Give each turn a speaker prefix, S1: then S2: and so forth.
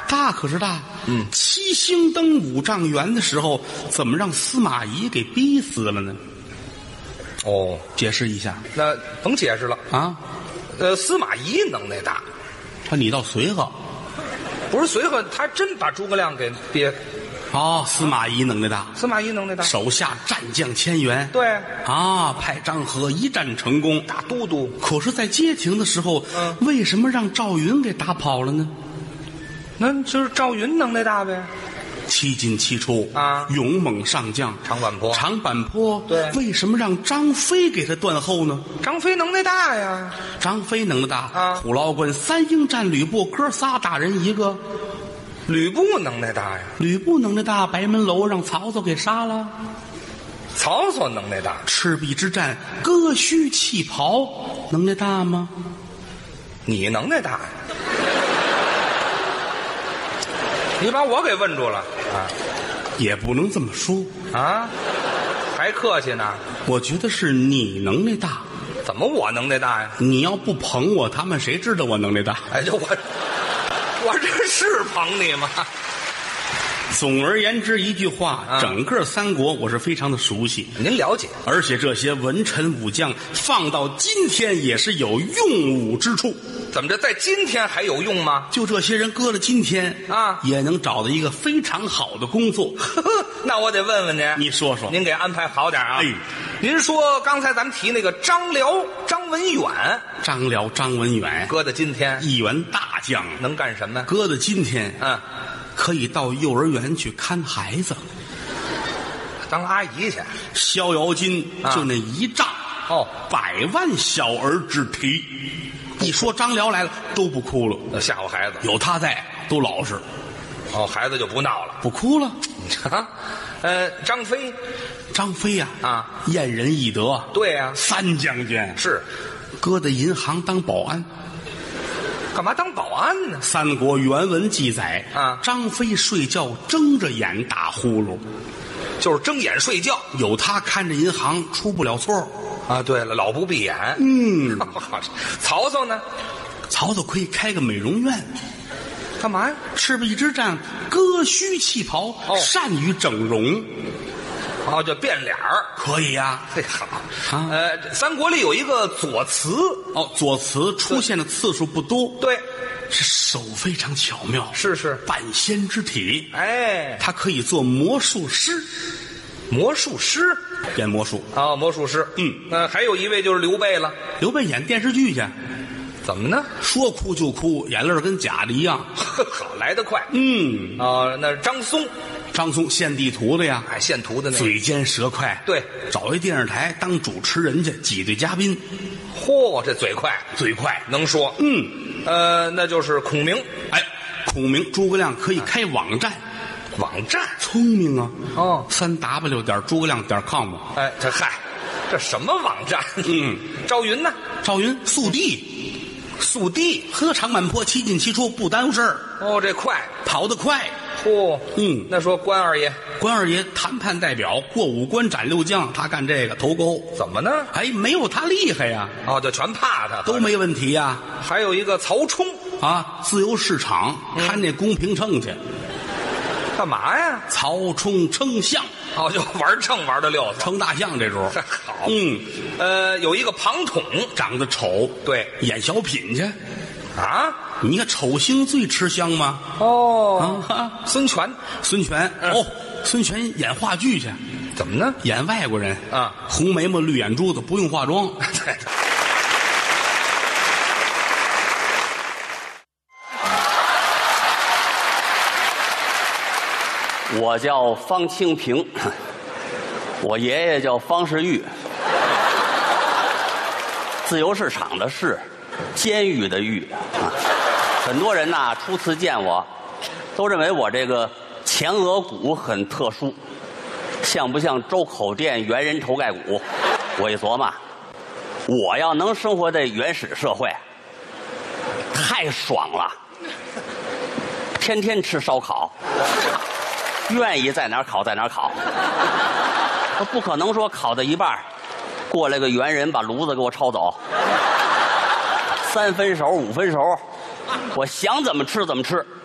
S1: 大可是大。七星灯5丈圆的时候，怎么让司马懿给逼死了呢？
S2: 哦，
S1: 解释一下。
S2: 那甭解释了
S1: 啊。
S2: 司马懿能耐大，
S1: 你倒随和。
S2: 不是随和，他真把诸葛亮给憋。
S1: 哦，司马懿能耐大。
S2: 司马懿能耐大，
S1: 手下战将千员。
S2: 对
S1: 啊，派张合一战成功，
S2: 大都督。
S1: 可是，在街亭的时候，为什么让赵云给打跑了呢？
S2: 那就是赵云能耐大呗。
S1: 七进七出
S2: 啊，
S1: 勇猛上将。
S2: 长坂坡，
S1: 长坂坡。
S2: 对，
S1: 为什么让张飞给他断后呢？
S2: 张飞能耐大呀。
S1: 张飞能耐大
S2: 啊。
S1: 虎牢关3英战吕布，哥仨打人一个。
S2: 吕布能耐大呀。
S1: 吕布能耐大，白门楼让曹操给杀了。
S2: 曹操能耐大。
S1: 赤壁之战割须弃袍，能耐大吗？
S2: 你能耐大呀。你把我给问住了啊！
S1: 也不能这么说
S2: 啊，还客气呢。
S1: 我觉得是你能耐大。
S2: 怎么我能耐大呀？
S1: 你要不捧我，他们谁知道我能耐大？
S2: 哎，就我这是捧你吗？
S1: 总而言之一句话，整个三国我是非常的熟悉。
S2: 您了解，
S1: 而且这些文臣武将放到今天也是有用武之处。
S2: 怎么着，在今天还有用吗？
S1: 就这些人搁了今天
S2: 啊，
S1: 也能找到一个非常好的工作。
S2: 那我得问问您，
S1: 你说说，
S2: 您给安排好点啊。
S1: 哎，
S2: 您说刚才咱们提那个张辽、张文远，
S1: 张辽、张文远
S2: 搁到今天，
S1: 一员大将，
S2: 能干什么？
S1: 搁到今天，可以到幼儿园去看孩子，
S2: 当阿姨去。
S1: 逍遥津就那一仗，100万小儿之体。一说张辽来了，都不哭了，
S2: 吓唬孩子。
S1: 有他在，都老实。
S2: 孩子就不闹了，
S1: 不哭了。
S2: 张飞，
S1: 张飞呀，验人易得。
S2: 对呀
S1: 3将军
S2: 是，
S1: 搁在银行当保安。
S2: 干嘛当保安呢？
S1: 三国原文记载张飞睡觉睁着眼打呼噜，
S2: 就是睁眼睡觉，
S1: 有他看着银行出不了错
S2: 啊。对了，老不闭眼。曹操呢？
S1: 曹操可以开个美容院。
S2: 干嘛呀？
S1: 赤壁之战割须弃袍，善于整容。
S2: 就变脸儿，
S1: 可以呀。
S2: 嘿，好啊。三国里有一个左慈，
S1: 左慈出现的次数不多。
S2: 对，
S1: 是手非常巧妙，
S2: 是
S1: 半仙之体。
S2: 哎，
S1: 他可以做魔术师。
S2: 魔术师
S1: 变魔术
S2: 魔术师。还有一位就是刘备了。
S1: 刘备演电视剧去。
S2: 怎么呢？
S1: 说哭就哭，眼泪跟假的一样。
S2: 好，来得快。那张松。
S1: 张松献地图的呀，
S2: 献图的那个，
S1: 嘴尖舌快。
S2: 对，
S1: 找一电视台当主持人去，挤兑嘉宾。
S2: 嚯，这嘴快，
S1: 嘴快，
S2: 能说。那就是孔明。
S1: 孔明，诸葛亮可以开网站。
S2: 网站，
S1: 聪明啊。
S2: 3W
S1: 点诸葛亮.com。
S2: 这什么网站？赵云呢？
S1: 赵云速递，喝长坂坡7进7出不耽误事儿。
S2: 这快，
S1: 跑得快。
S2: 那说关二爷
S1: 谈判代表，过5关斩6将，他干这个头钩。
S2: 怎么呢？
S1: 没有他厉害呀。
S2: 就全怕他，
S1: 都没问题呀。
S2: 还有一个曹冲
S1: 自由市场看那公平秤去。
S2: 干嘛呀？
S1: 曹冲称象。
S2: 就玩秤玩的溜，
S1: 称大象这主。
S2: 好。有一个庞统，
S1: 长得丑，
S2: 对，
S1: 演小品去。
S2: 你
S1: 看丑星最吃香吗？
S2: 孙权。
S1: 孙权演话剧去。
S2: 怎么呢？
S1: 演外国人红眉毛绿眼珠子，不用化妆。
S3: 我叫方清平，我爷爷叫方世玉。自由市场的市，监狱的狱很多人呐初次见我，都认为我这个前额骨很特殊，像不像周口店猿人头盖骨？我一琢磨，我要能生活在原始社会，太爽了，天天吃烧烤。愿意在哪儿烤在哪儿烤，我不可能说烤到一半过来个猿人把炉子给我抄走，3分熟5分熟，我想怎么吃怎么吃。